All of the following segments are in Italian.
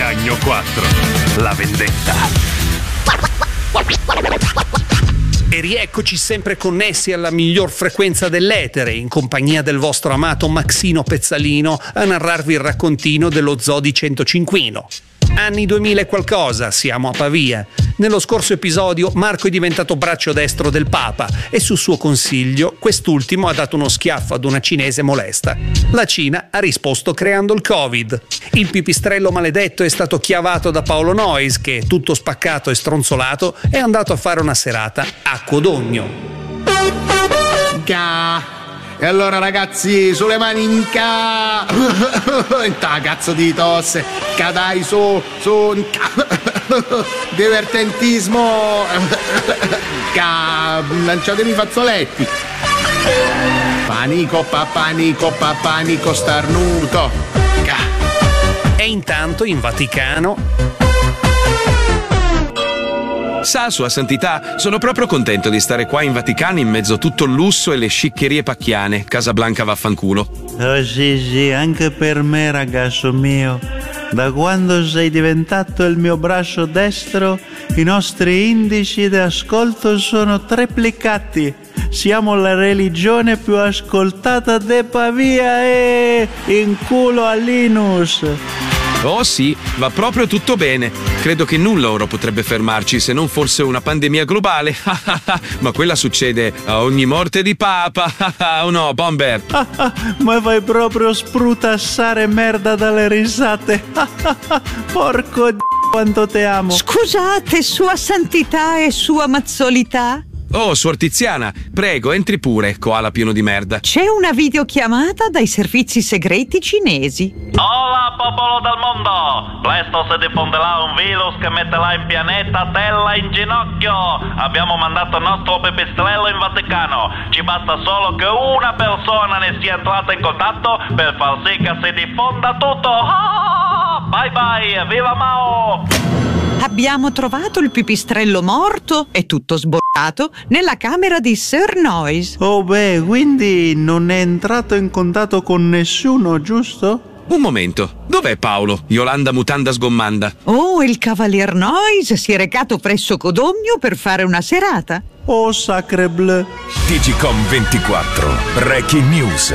Cagno 4. La vendetta. E rieccoci sempre connessi alla miglior frequenza dell'etere, in compagnia del vostro amato Maxino Pezzalino, a narrarvi il raccontino dello Zoo di Centocinquino. Anni 2000 e qualcosa, siamo a Pavia. Nello scorso episodio Marco è diventato braccio destro del Papa e su suo consiglio quest'ultimo ha dato uno schiaffo ad una cinese molesta. La Cina ha risposto creando il Covid. Il pipistrello maledetto è stato chiavato da Paolo Noyes che, tutto spaccato e stronzolato, è andato a fare una serata a Codogno. E allora ragazzi, sulle mani in ca! Cazzo di tosse! Dai, su! Divertentismo! Lanciatemi i fazzoletti! Panico, starnuto! E intanto in Vaticano... Sa, Sua Santità, sono proprio contento di stare qua in Vaticano in mezzo a tutto il lusso e le sciccherie pacchiane. Casablanca vaffanculo. Oh sì, anche per me, ragazzo mio. Da quando sei diventato il mio braccio destro, i nostri indici di ascolto sono triplicati. Siamo la religione più ascoltata de Pavia e in culo a Linus. Oh sì, va proprio tutto bene. Credo che nulla ora potrebbe fermarci se non forse una pandemia globale. Ma quella succede a ogni morte di Papa. Oh no, Bomber? Ma fai proprio sprutassare merda dalle risate. Porco d***o, quanto te amo. Scusate, Sua Santità e Sua Mazzolità? Oh, Suor Tiziana, prego, entri pure, koala pieno di merda. C'è una videochiamata dai servizi segreti cinesi. Hola, popolo del mondo! Presto si diffonderà un virus che metterà il pianeta Terra in ginocchio. Abbiamo mandato il nostro pipistrello in Vaticano. Ci basta solo che una persona ne sia entrata in contatto per far sì che si diffonda tutto. Bye bye, viva Mao! Abbiamo trovato il pipistrello morto e tutto sborrato nella camera di Sir Noyes. Oh beh, quindi non è entrato in contatto con nessuno, giusto? Un momento, dov'è Paolo? Yolanda Mutanda Sgommanda. Oh, il Cavalier Noyes si è recato presso Codogno per fare una serata. Oh, sacre bleu. Digicom 24, Breaking News.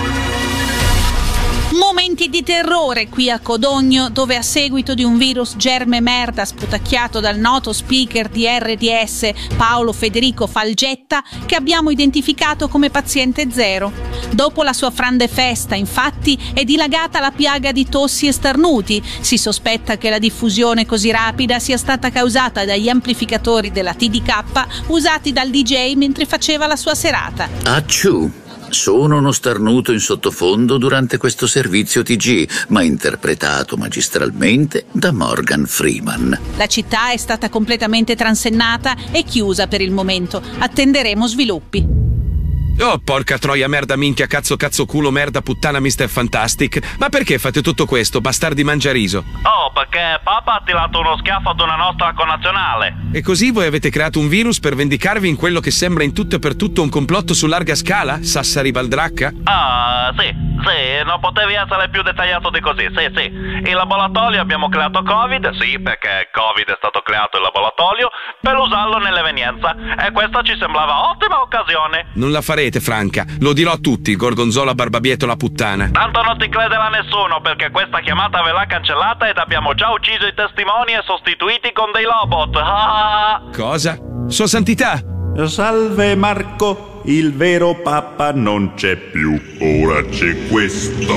Momenti di terrore qui a Codogno, dove a seguito di un virus germe merda sputacchiato dal noto speaker di RDS Paolo Federico Falgetta, che abbiamo identificato come paziente zero. Dopo la sua frande festa, infatti, è dilagata la piaga di tossi e starnuti. Si sospetta che la diffusione così rapida sia stata causata dagli amplificatori della TDK usati dal DJ mentre faceva la sua serata. Acciù! Sono uno starnuto in sottofondo durante questo servizio TG, ma interpretato magistralmente da Morgan Freeman. La città è stata completamente transennata e chiusa per il momento. Attenderemo sviluppi. Oh, porca troia, merda, minchia, cazzo, culo, merda, puttana, Mr. Fantastic. Ma perché fate tutto questo, bastardi mangiariso? Oh, perché Papa ha tirato uno schiaffo ad una nostra connazionale. E così voi avete creato un virus per vendicarvi in quello che sembra in tutto e per tutto un complotto su larga scala? Sassari Baldracca? Ah, sì, non potevi essere più dettagliato di così, sì. In laboratorio abbiamo creato Covid, sì, perché Covid è stato creato in laboratorio, per usarlo nell'evenienza. E questa ci sembrava ottima occasione. Non la farete, Franca. Lo dirò a tutti, Gorgonzola Barbabietola puttana. Tanto non ti crederà nessuno, perché questa chiamata verrà cancellata ed abbiamo già ucciso i testimoni e sostituiti con dei robot. Cosa? Sua Santità! Salve Marco, il vero Papa non c'è più. Ora c'è questo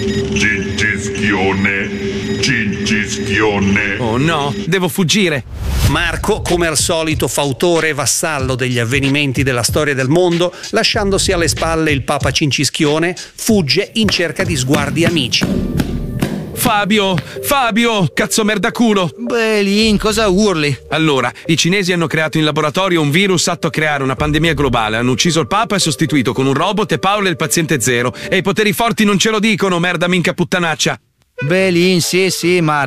Cincischione. Oh no, devo fuggire. Marco, come al solito, fautore e vassallo degli avvenimenti della storia del mondo, lasciandosi alle spalle il Papa Cincischione, fugge in cerca di sguardi amici. Fabio, cazzo merdaculo. Beh, Lin, cosa urli? Allora, i cinesi hanno creato in laboratorio un virus atto a creare una pandemia globale. Hanno ucciso il Papa e sostituito con un robot e Paolo il paziente zero. E i poteri forti non ce lo dicono, merda minchia puttanaccia. Beh, Lin, sì, ma